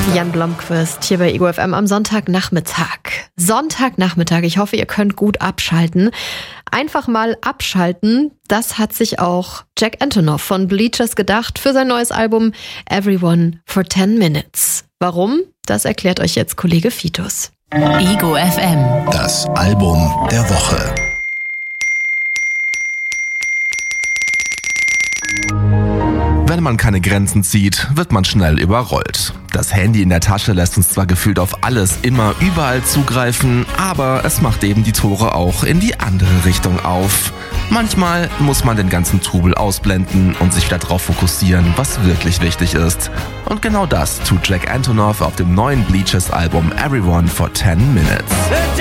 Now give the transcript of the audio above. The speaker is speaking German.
Jan Blomqvist hier bei Ego FM am Sonntagnachmittag. Ich hoffe, ihr könnt gut abschalten. Einfach mal abschalten, das hat sich auch Jack Antonoff von Bleachers gedacht für sein neues Album Everyone for 10 Minutes. Warum? Das erklärt euch jetzt Kollege Fitus. Ego FM. Das Album der Woche. Wenn man keine Grenzen zieht, wird man schnell überrollt. Das Handy in der Tasche lässt uns zwar gefühlt auf alles immer überall zugreifen, aber es macht eben die Tore auch in die andere Richtung auf. Manchmal muss man den ganzen Trubel ausblenden und sich wieder darauf fokussieren, was wirklich wichtig ist. Und genau das tut Jack Antonoff auf dem neuen Bleachers-Album Everyone for 10 Minutes.